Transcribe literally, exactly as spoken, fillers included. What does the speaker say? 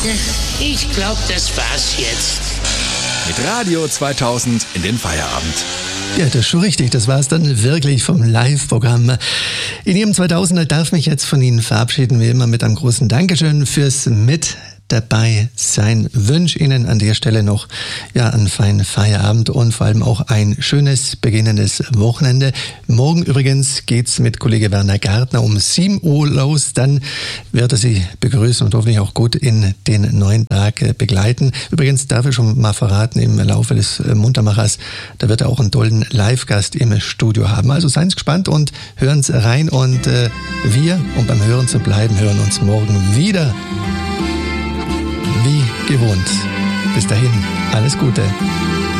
Ich glaube, das war's jetzt. Mit Radio zweitausend in den Feierabend. Ja, das ist schon richtig. Das war es dann wirklich vom Live-Programm. In Ihrem zweitausender darf mich jetzt von Ihnen verabschieden, wie immer mit einem großen Dankeschön fürs Mit dabei sein. Wünsche Ihnen an der Stelle noch ja einen feinen Feierabend und vor allem auch ein schönes beginnendes Wochenende. Morgen übrigens geht's mit Kollege Werner Gärtner um sieben Uhr los. Dann wird er Sie begrüßen und hoffentlich auch gut in den neuen Tag begleiten. Übrigens darf ich schon mal verraten, im Laufe des Muntermachers, da wird er auch einen tollen Live-Gast im Studio haben. Also seien Sie gespannt und hören Sie rein. Und äh, wir, um beim Hören zu bleiben, hören uns morgen wieder. Wie gewohnt. Bis dahin, alles Gute.